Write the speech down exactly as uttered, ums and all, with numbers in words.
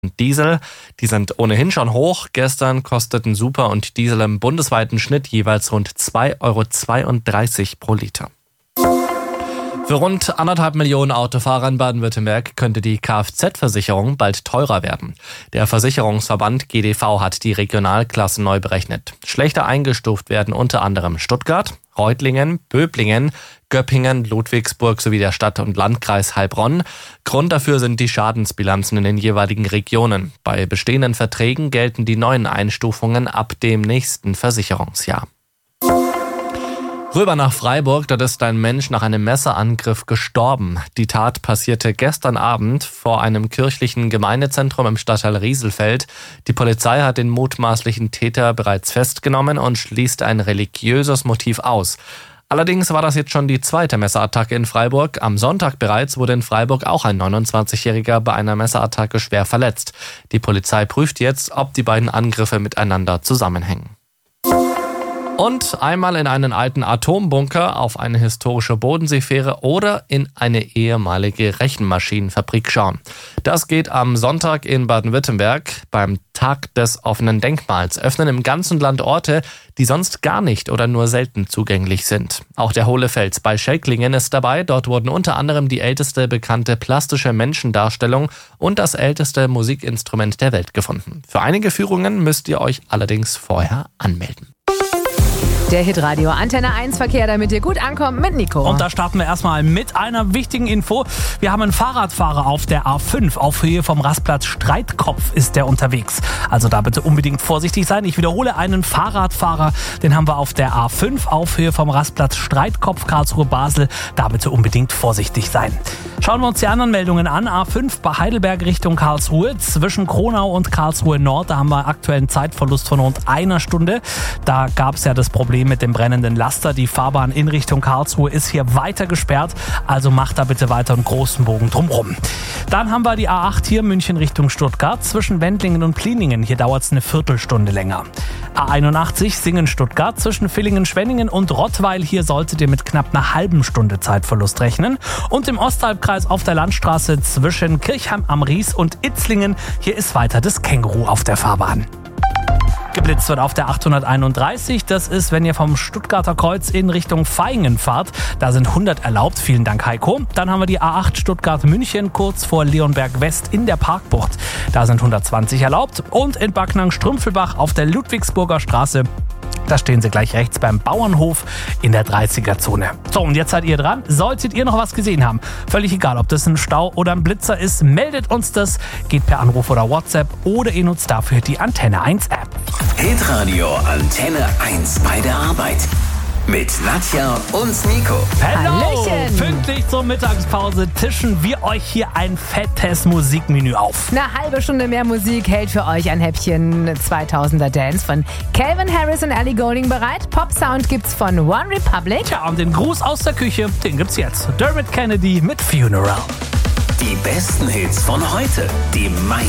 Diesel, die sind ohnehin schon hoch. Gestern kosteten Super und Diesel im bundesweiten Schnitt jeweils rund zwei Euro zweiunddreißig pro Liter. Für rund anderthalb Millionen Autofahrer in Baden-Württemberg könnte die Kfz-Versicherung bald teurer werden. Der Versicherungsverband G D V hat die Regionalklassen neu berechnet. Schlechter eingestuft werden unter anderem Stuttgart, Reutlingen, Böblingen, Göppingen, Ludwigsburg sowie der Stadt- und Landkreis Heilbronn. Grund dafür sind die Schadensbilanzen in den jeweiligen Regionen. Bei bestehenden Verträgen gelten die neuen Einstufungen ab dem nächsten Versicherungsjahr. Rüber nach Freiburg, dort ist ein Mensch nach einem Messerangriff gestorben. Die Tat passierte gestern Abend vor einem kirchlichen Gemeindezentrum im Stadtteil Rieselfeld. Die Polizei hat den mutmaßlichen Täter bereits festgenommen und schließt ein religiöses Motiv aus. Allerdings war das jetzt schon die zweite Messerattacke in Freiburg. Am Sonntag bereits wurde in Freiburg auch ein neunundzwanzigjähriger bei einer Messerattacke schwer verletzt. Die Polizei prüft jetzt, ob die beiden Angriffe miteinander zusammenhängen. Und einmal in einen alten Atombunker, auf eine historische Bodenseefähre oder in eine ehemalige Rechenmaschinenfabrik schauen. Das geht am Sonntag in Baden-Württemberg. Beim Tag des offenen Denkmals öffnen im ganzen Land Orte, die sonst gar nicht oder nur selten zugänglich sind. Auch der Hohle Fels bei Schelklingen ist dabei. Dort wurden unter anderem die älteste bekannte plastische Menschendarstellung und das älteste Musikinstrument der Welt gefunden. Für einige Führungen müsst ihr euch allerdings vorher anmelden. Der Hitradio Antenne eins Verkehr, damit ihr gut ankommt mit Nico. Und da starten wir erstmal mit einer wichtigen Info. Wir haben einen Fahrradfahrer auf der A fünf. Auf Höhe vom Rastplatz Streitkopf ist der unterwegs. Also da bitte unbedingt vorsichtig sein. Ich wiederhole, einen Fahrradfahrer, den haben wir auf der A fünf auf Höhe vom Rastplatz Streitkopf Karlsruhe-Basel. Da bitte unbedingt vorsichtig sein. Schauen wir uns die anderen Meldungen an. A fünf bei Heidelberg Richtung Karlsruhe. Zwischen Kronau und Karlsruhe Nord, da haben wir aktuell einen Zeitverlust von rund einer Stunde. Da gab es ja das Problem mit dem brennenden Laster. Die Fahrbahn in Richtung Karlsruhe ist hier weiter gesperrt, also macht da bitte weiter einen großen Bogen drumherum. Dann haben wir die A acht hier München Richtung Stuttgart zwischen Wendlingen und Pliningen. Hier dauert es eine Viertelstunde länger. A einundachtzig Singen-Stuttgart zwischen Villingen-Schwenningen und Rottweil. Hier solltet ihr mit knapp einer halben Stunde Zeitverlust rechnen. Und im Osthalbkreis auf der Landstraße zwischen Kirchheim am Ries und Itzlingen. Hier ist weiter das Känguru auf der Fahrbahn. Geblitzt wird auf der achthunderteinunddreißig. Das ist, wenn ihr vom Stuttgarter Kreuz in Richtung Vaihingen fahrt. Da sind hundert erlaubt. Vielen Dank, Heiko. Dann haben wir die A acht Stuttgart-München kurz vor Leonberg West in der Parkbucht. Da sind hundertzwanzig erlaubt. Und in Backnang-Strümpfelbach auf der Ludwigsburger Straße. Da stehen sie gleich rechts beim Bauernhof in der dreißiger-Zone. So, und jetzt seid ihr dran. Solltet ihr noch was gesehen haben, völlig egal, ob das ein Stau oder ein Blitzer ist, meldet uns das. Geht per Anruf oder WhatsApp oder ihr nutzt dafür die Antenne eins App. Hitradio Antenne eins bei der Arbeit. Mit Nadja und Nico. Hallo! Hallöchen. Pünktlich zur Mittagspause tischen wir euch hier ein fettes Musikmenü auf. Eine halbe Stunde mehr Musik hält für euch ein Häppchen zweitausender Dance von Calvin Harris und Ellie Goulding bereit. Pop-Sound gibt's von One Republic. Tja, und den Gruß aus der Küche, den gibt's jetzt. Dermot Kennedy mit Funeral. Die besten Hits von heute, die meisten